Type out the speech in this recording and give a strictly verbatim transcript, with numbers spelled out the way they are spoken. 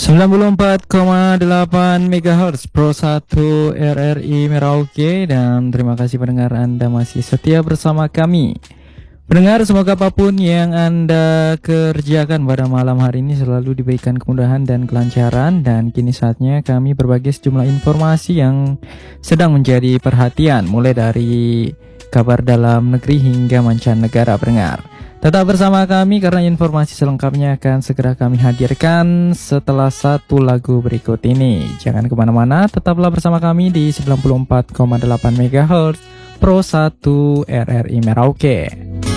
sembilan puluh empat koma delapan megahertz Pro satu R R I Merauke. Dan terima kasih pendengar Anda masih setia bersama kami. Pendengar, semoga apapun yang Anda kerjakan pada malam hari ini selalu diberikan kemudahan dan kelancaran. Dan kini saatnya kami berbagi sejumlah informasi yang sedang menjadi perhatian, mulai dari kabar dalam negeri hingga mancanegara. Pendengar, tetap bersama kami karena informasi selengkapnya akan segera kami hadirkan setelah satu lagu berikut ini. Jangan kemana-mana, tetaplah bersama kami di sembilan puluh empat koma delapan megahertz Pro satu R R I Merauke.